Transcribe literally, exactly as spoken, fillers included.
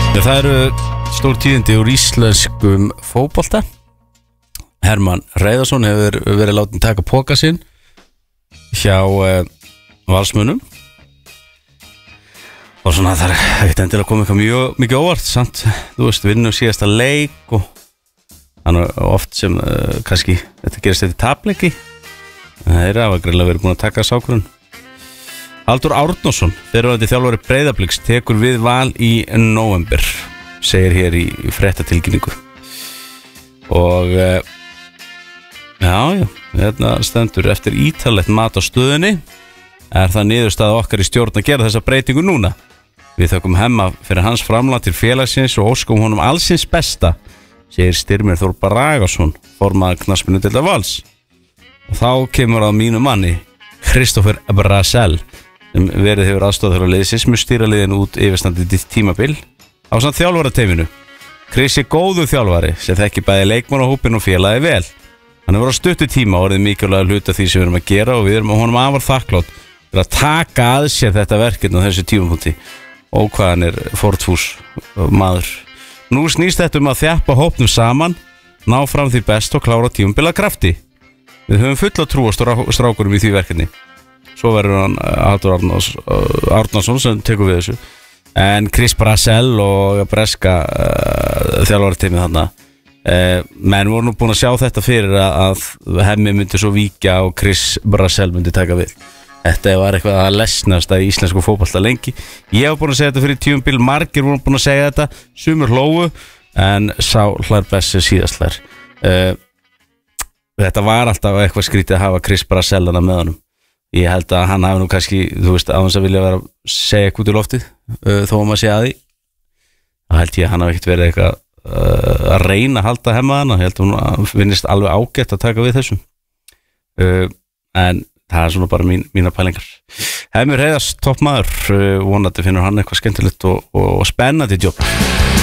Já, það eru stór tíðindi úr íslenskum fótbolta. Hermann Hreiðarsson hefur verið látinn taka póka sinn hjá uh, Valsmönnum og svona það er ekkert endilega komið eitthvað mjög mikið óvart, samt, þú veist, vinnum síðasta leik og þannig oft sem uh, kannski þetta gerist eftir tapleiki. Það er að greinlega verið búin að taka sákurinn. Halldór Árnason, fyrrverandi þjálfari Breiðabliks, tekur við Val í nóvember, segir hér í fréttatilkynningu. Og uh, já, já, hérna stendur eftir ítarlegt mat á stöðunni er það niðurstaða okkar í stjórn að gera þessa breytingu núna. Við þökkum Hemma fyrir hans framlag til félagsins og óskum honum allsins besta, segir Styrmir Þór Bragason, formaður knattspyrnudeildar Vals. Og þá kemur að mínu manni Kristoffer Brasel, sem verið hefur aðstofað fyrir liðsins með stýraliðin út yfirstandið tímabil á samt þjálfarateyminu. Chris er góður þjálfari sem þekki bæði leikmannahópinn og félagi vel. Hann hefur á stuttu tíma orðið mikilvæg hluta því sem við erum að gera og við erum á honum afar þakklátt fyrir að taka að sér þetta verkefni á þessu tímapunkti og hvað hann er fortfús maður. Nú snýst þetta um að þjappa hópnum saman, ná fram því best og klára tímabil af krafti. Við höfum fulla trú á strákurum í því verkefni. Svo verður hann Halldór Árnason sem tekur við þessu. En Chris Brasel og breska uh, þjálfarateymið þarna uh, menn voru nú búin að sjá þetta fyrir að, að Hemmi myndi svo víkja og Chris Brasel myndi taka við. Þetta var eitthvað að lesnast í íslensku fótbolta lengi. Ég hef búin að segja þetta fyrir tímabil, margir voru búin að segja þetta, sumur hlógu en sá hlær best sem síðast hlær. uh, Þetta var alltaf eitthvað skrítið að hafa Chris Brasel hana með honum. Ég held að hann hafi nú kannski, þú veist, á hans að vilja vera að segja eitthvað út í loftið, uh, þó að maður segja að því. Það held ég að hann hafi ekkert verið eitthvað uh, að reyna að halda Hemma hana. Ég held að hún finnist alveg ágætt að taka við þessum. Uh, en það er svona bara mín, mína pælingar. Heimir Hreiðars, topp maður, uh, vonandi finnur hann eitthvað skemmtilegt og, og, og spennandi jobb.